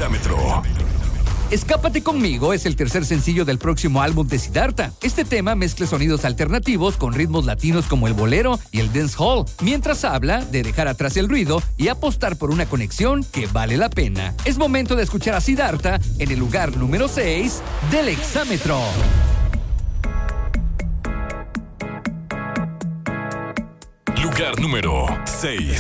Exámetro. Escápate conmigo es el tercer sencillo del próximo álbum de Siddhartha. Este tema mezcla sonidos alternativos con ritmos latinos como el bolero y el dancehall, mientras habla de dejar atrás el ruido y apostar por una conexión que vale la pena. Es momento de escuchar a Siddhartha en el lugar número 6 del Exámetro. Lugar número 6.